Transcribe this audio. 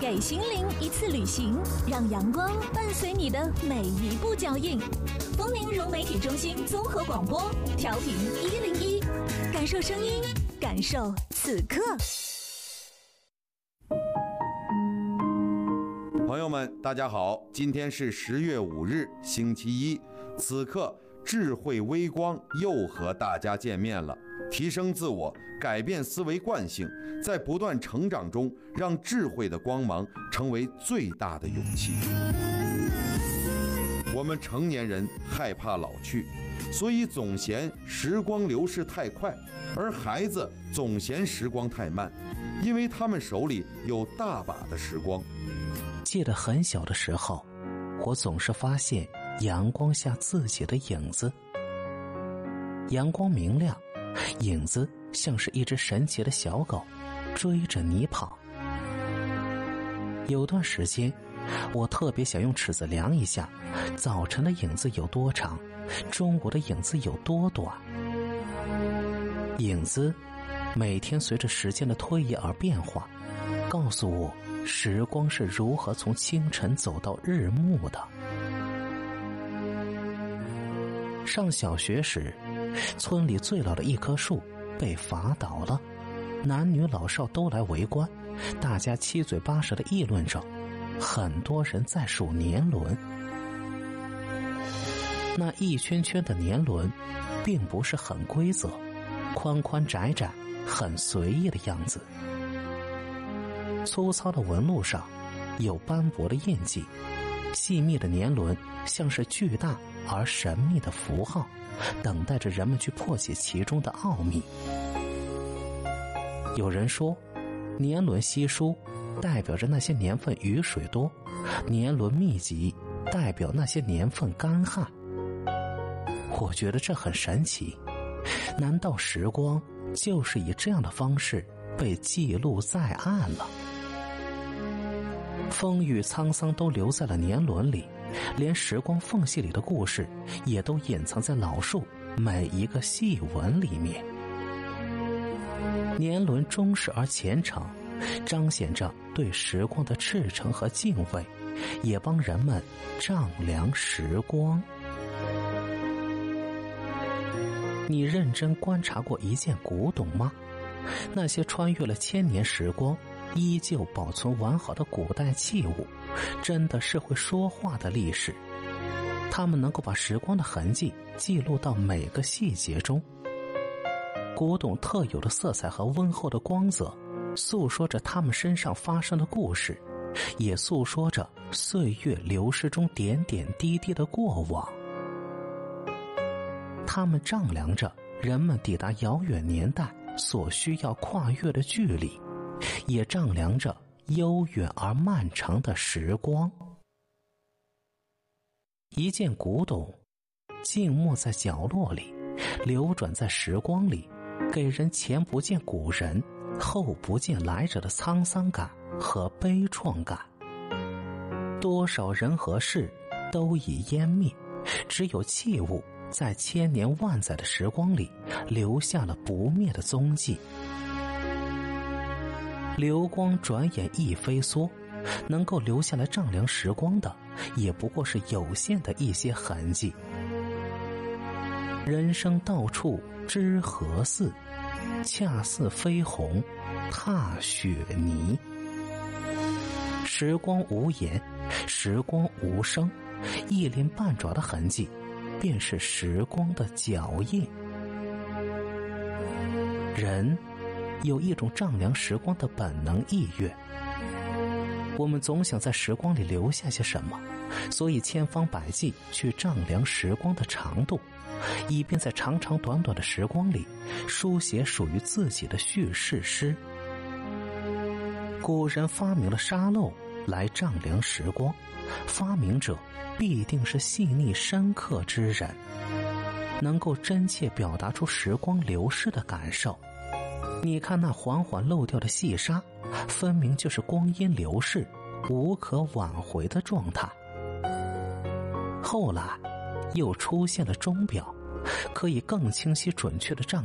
给心灵一次旅行，让阳光伴随你的每一步脚印。丰宁融媒体中心综合广播，调频101，感受声音，感受此刻。 朋友们，大家好，今天是10月5日，星期一，此刻智慧微光又和大家见面了。提升自我，改变思维惯性，在不断成长中，让智慧的光芒成为最大的勇气。我们成年人害怕老去，所以总嫌时光流逝太快，而孩子总嫌时光太慢，因为他们手里有大把的时光。 记得很小的时候，我总是发现阳光下自己的影子。阳光明亮，影子像是一只神奇的小狗，追着你跑。有段时间，我特别想用尺子量一下，早晨的影子有多长，中午的影子有多短。影子每天随着时间的推移而变化，告诉我时光是如何从清晨走到日暮的。上小学时，村里最老的一棵树被伐倒了，男女老少都来围观，大家七嘴八舌地议论着，很多人在数年轮。那一圈圈的年轮并不是很规则，宽宽窄窄，很随意的样子。粗糙的纹路上有斑驳的印记，细密的年轮像是巨大而神秘的符号，等待着人们去破解其中的奥秘。有人说，年轮稀疏代表着那些年份雨水多，年轮密集代表那些年份干旱。我觉得这很神奇，难道时光就是以这样的方式被记录在案了？风雨沧桑都留在了年轮里，连时光缝隙里的故事也都隐藏在老树每一个细纹里面。年轮忠实而虔诚，彰显着对时光的赤诚和敬畏，也帮人们丈量时光。你认真观察过一件古董吗？那些穿越了1000年时光依旧保存完好的古代器物，真的是会说话的历史。它们能够把时光的痕迹记录到每个细节中。古董特有的色彩和温厚的光泽，诉说着他们身上发生的故事，也诉说着岁月流逝中点点滴滴的过往。它们丈量着人们抵达遥远年代所需要跨越的距离，也丈量着悠远而漫长的时光。一件古董静默在角落里，流转在时光里，给人前不见古人后不见来者的沧桑感和悲怆感。多少人和事都已湮灭，只有器物在千年万载的时光里留下了不灭的踪迹。流光转眼一飞梭，能够留下来丈量时光的也不过是有限的一些痕迹。人生到处知何似，恰似飞鸿踏雪泥。时光无言，时光无声，一鳞半爪的痕迹便是时光的脚印。人有一种丈量时光的本能意愿，我们总想在时光里留下些什么，所以千方百计去丈量时光的长度，以便在长长短短的时光里书写属于自己的叙事诗。古人发明了沙漏来丈量时光，发明者必定是细腻深刻之人，能够真切表达出时光流逝的感受。你看那缓缓漏掉的细沙，分明就是光阴流逝无可挽回的状态。后来又出现了钟表，可以更清晰准确地丈